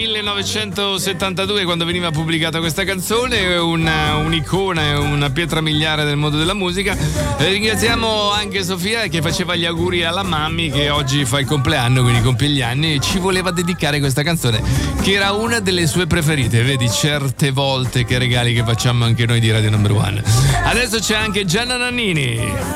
1972 quando veniva pubblicata questa canzone, un'icona, una pietra miliare del mondo della musica. Ringraziamo anche Sofia che faceva gli auguri alla mammi che oggi fa il compleanno, quindi compie gli anni, e ci voleva dedicare questa canzone che era una delle sue preferite. Vedi certe volte che regali che facciamo anche noi di Radio Number One. Adesso c'è anche Gianna Nannini.